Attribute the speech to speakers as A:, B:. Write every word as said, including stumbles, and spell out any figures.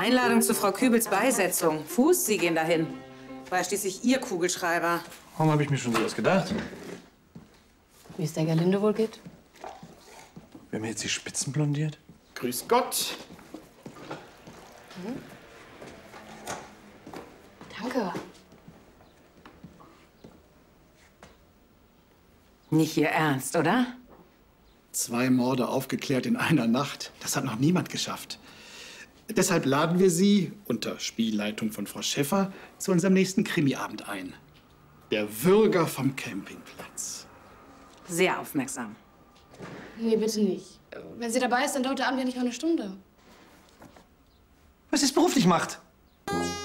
A: Einladung zu Frau Kübels Beisetzung. Fuß, Sie gehen dahin. War ja schließlich Ihr Kugelschreiber.
B: Warum habe ich mir schon sowas gedacht?
C: Wie es der Gerlinde wohl geht?
B: Wir haben jetzt die Spitzen blondiert.
D: Grüß Gott.
C: Mhm. Danke.
A: Nicht Ihr Ernst, oder?
D: Zwei Morde aufgeklärt in einer Nacht. Das hat noch niemand geschafft. Deshalb laden wir Sie, unter Spielleitung von Frau Schäffer, zu unserem nächsten Krimiabend ein. Der Würger vom Campingplatz.
A: Sehr aufmerksam.
C: Nee, bitte nicht. Wenn sie dabei ist, dann dauert der Abend ja nicht mal eine Stunde.
B: Was sie es beruflich macht.